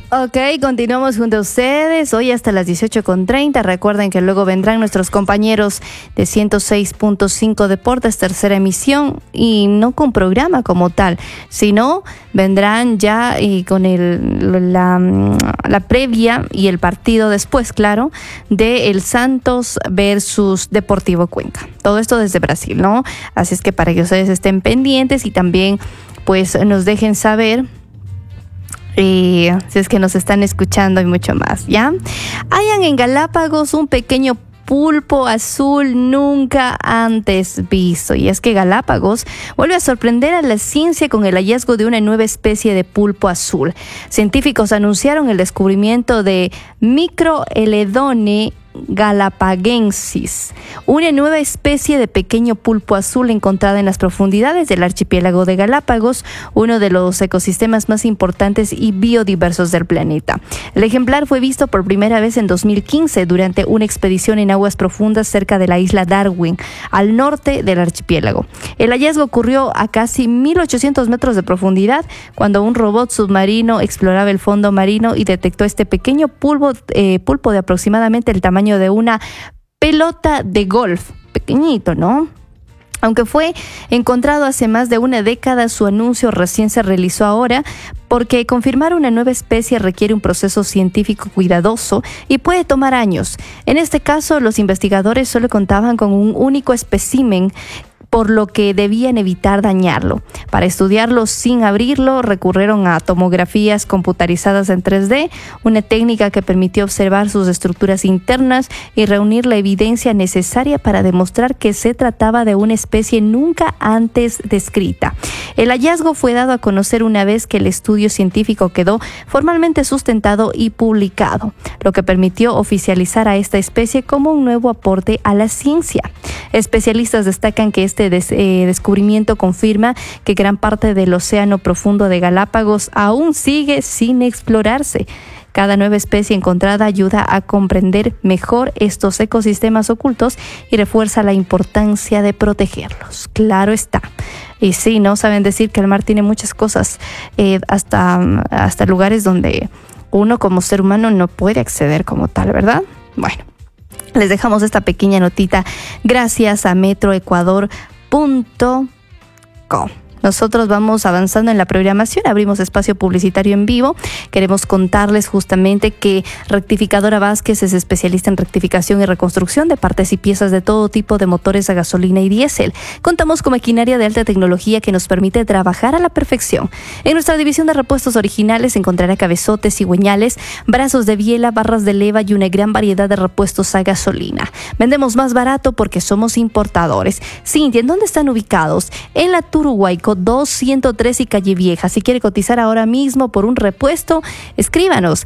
Ok, continuamos junto a ustedes, hoy hasta las 18:30. Recuerden que luego vendrán nuestros compañeros de 106.5 Deportes, tercera emisión, y no con programa como tal, sino vendrán ya con la previa y el partido después, claro, de el Santos versus Deportivo Cuenca. Todo esto desde Brasil, ¿no? Así es que para que ustedes estén pendientes y también pues nos dejen saber si es que nos están escuchando y mucho más, ¿ya? Hayan en Galápagos un pequeño pulpo azul nunca antes visto. Y es que Galápagos vuelve a sorprender a la ciencia con el hallazgo de una nueva especie de pulpo azul. Científicos anunciaron el descubrimiento de Microeledone galapagensis, una nueva especie de pequeño pulpo azul encontrada en las profundidades del archipiélago de Galápagos, uno de los ecosistemas más importantes y biodiversos del planeta. El ejemplar fue visto por primera vez en 2015 durante una expedición en aguas profundas cerca de la isla Darwin, al norte del archipiélago. El hallazgo ocurrió a casi 1.800 metros de profundidad cuando un robot submarino exploraba el fondo marino y detectó este pequeño pulpo de aproximadamente el tamaño de una pelota de golf, pequeñito, ¿no? Aunque fue encontrado hace más de una década, su anuncio recién se realizó ahora porque confirmar una nueva especie requiere un proceso científico cuidadoso y puede tomar años. En este caso, los investigadores solo contaban con un único espécimen, por lo que debían evitar dañarlo. Para estudiarlo sin abrirlo, recurrieron a tomografías computarizadas en 3D, una técnica que permitió observar sus estructuras internas y reunir la evidencia necesaria para demostrar que se trataba de una especie nunca antes descrita. El hallazgo fue dado a conocer una vez que el estudio científico quedó formalmente sustentado y publicado, lo que permitió oficializar a esta especie como un nuevo aporte a la ciencia. Especialistas destacan que este descubrimiento confirma que gran parte del océano profundo de Galápagos aún sigue sin explorarse. Cada nueva especie encontrada ayuda a comprender mejor estos ecosistemas ocultos y refuerza la importancia de protegerlos. Claro está. Y sí, ¿no? Saben decir que el mar tiene muchas cosas, hasta lugares donde uno como ser humano no puede acceder como tal, ¿verdad? Bueno. Les dejamos esta pequeña notita gracias a metroecuador.com. Nosotros vamos avanzando en la programación, abrimos espacio publicitario en vivo. Queremos contarles justamente que Rectificadora Vázquez es especialista en rectificación y reconstrucción de partes y piezas de todo tipo de motores a gasolina y diésel. Contamos con maquinaria de alta tecnología que nos permite trabajar a la perfección. En nuestra división de repuestos originales encontrará cabezotes, cigüeñales, brazos de biela, barras de leva y una gran variedad de repuestos a gasolina. Vendemos más barato porque somos importadores. Cintia, ¿en dónde están ubicados? En la Turuhuayco 203 y Calle Vieja. Si quiere cotizar ahora mismo por un repuesto, escríbanos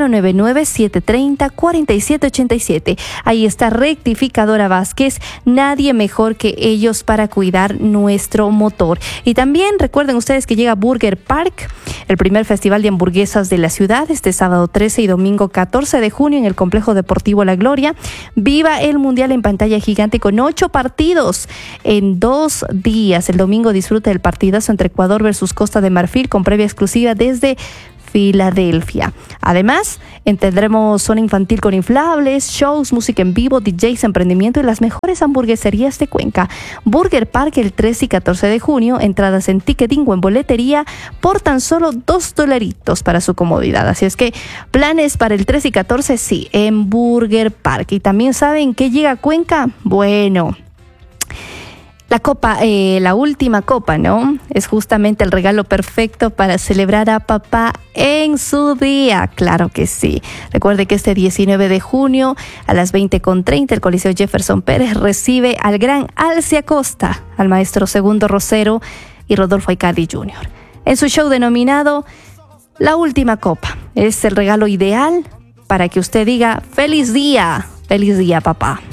099-730-4787. Ahí está Rectificadora Vázquez, nadie mejor que ellos para cuidar nuestro motor. Y también recuerden ustedes que llega Burger Park, el primer festival de hamburguesas de la ciudad, este sábado 13 y domingo 14 de junio en el Complejo Deportivo La Gloria. Viva el Mundial en pantalla gigante con 8 partidos en 2 días. El domingo disfruta el partidazo entre Ecuador versus Costa de Marfil con previa exclusiva desde Filadelfia. Además, tendremos zona infantil con inflables, shows, música en vivo, DJs, emprendimiento y las mejores hamburgueserías de Cuenca. Burger Park el 13 y 14 de junio, entradas en ticketing o en boletería por tan solo $2 para su comodidad. Así es que planes para el 13 y 14, sí, en Burger Park. Y también saben que llega a Cuenca, bueno, la copa, la última copa, ¿no? Es justamente el regalo perfecto para celebrar a papá en su día. Claro que sí. Recuerde que este 19 de junio a las 20:30 el Coliseo Jefferson Pérez recibe al gran Alci Acosta, al maestro Segundo Rosero y Rodolfo Aicardi Jr. en su show denominado La Última Copa. Es el regalo ideal para que usted diga feliz día, papá.